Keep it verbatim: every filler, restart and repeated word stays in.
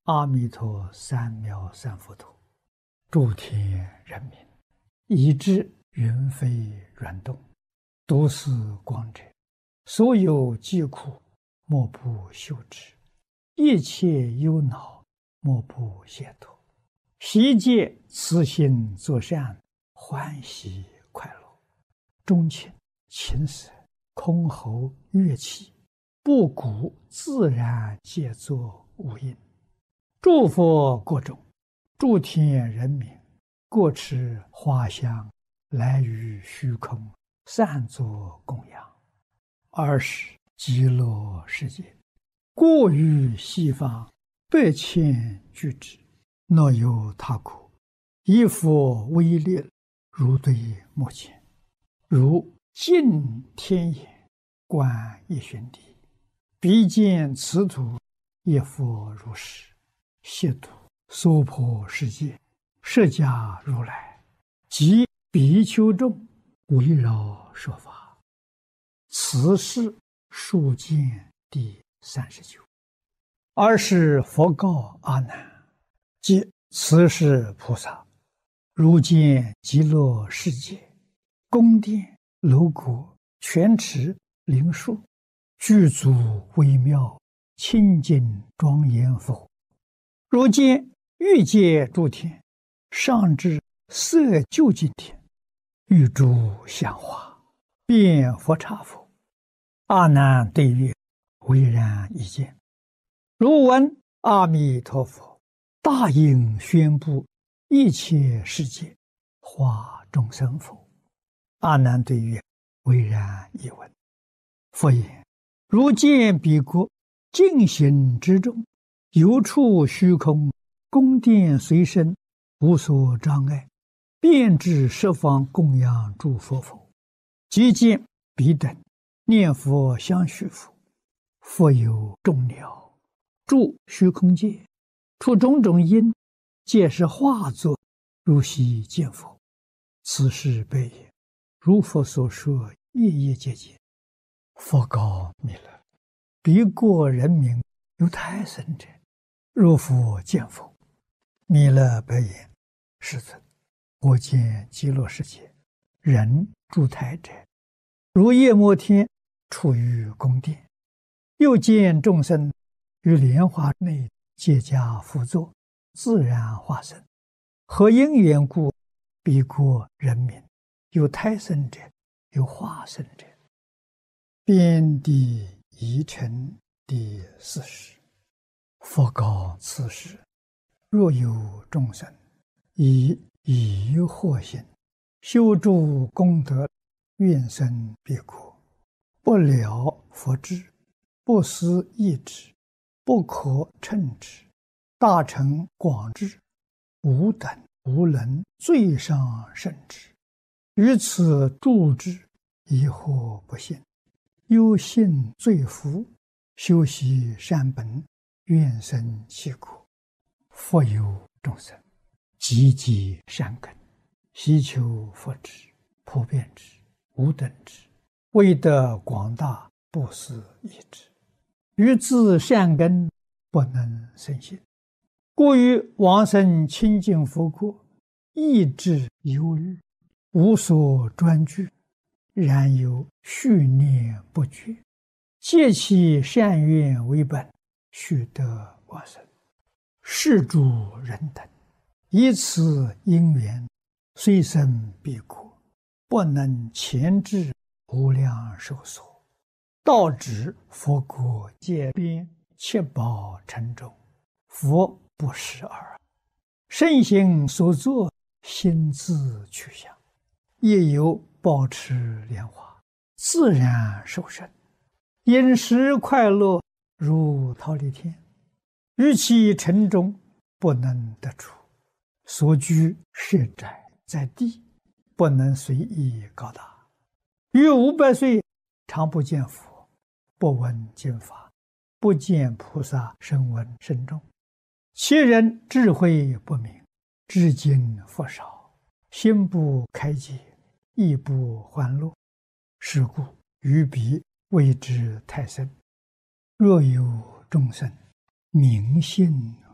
阿弥陀三藐三菩提，诸天人民，以至云飞软动，都是光者，所有疾苦，莫不休止；一切忧恼，莫不解脱。悉皆慈心作善，欢喜快乐。钟情、琴瑟、箜篌、乐器，不鼓自然皆作无音。诸佛国中，诸天人民，各持花香，来于虚空，散作供养。二是极乐世界，过于西方，百千俱之，若有他国，以佛威力，如对目前，如尽天眼，观一旬地，必见此土，一佛如是。悉土娑婆世界，释迦如来及比丘众围绕说法。此是数见第三十九。二是佛告阿难：即此是菩萨，如见极乐世界，宫殿楼阁、泉池、灵树，具足微妙，清净庄严佛。如见欲界诸天，上至色究竟天，欲诸香花，遍佛刹佛。阿难对曰：唯然一见。如闻阿弥陀佛大应宣布一切世界，化众生佛。阿难对曰：唯然一闻。佛言：如见彼国净行之中，有处虚空，宫殿随身，无所障碍，遍至十方供养诸佛佛。即见彼等念佛相续佛，佛有众鸟住虚空界，出种种因，皆是化作，如悉见佛。此是悲也。如佛所说，夜夜皆见。佛告弥勒：彼国人民有胎生者，若复见佛。弥勒白言：世尊，我见极乐世界人住胎者，如夜摩天处于宫殿，又见众生于莲花内皆加辅佐，自然化身。何因缘故？彼国人民有胎生者，有化身者。遍地遗尘第四十。佛告此时：若有众生以疑惑心修诸功德，愿生彼国，不了佛智，不思议之，不可称之，大乘广智，无等无能，最上甚至。于此住之，疑惑不信，忧信罪福，修习善本，愿生其国。佛有众生积极善根，希求佛智，普遍之，无等之，为得广大，不思议之。于自善根不能生信，故于往生清净佛国，意志忧虑，无所专具，然有续念不绝，借其善愿为本，须得往生。是诸人等以此因缘，虽生彼国，不能前至无量寿所，到指佛国界边，七宝城中，佛不识尔。圣行所作，心自去向，也有保持莲花，自然受生，饮食快乐，如忉利天。于其城中不能得出，所居设宅在地，不能随意高大。于五百岁常不见佛，不闻经法，不见菩萨声闻声众。其人智慧不明，至今佛少，心不开解，亦不欢乐。是故于彼谓之胎生。若有众生明信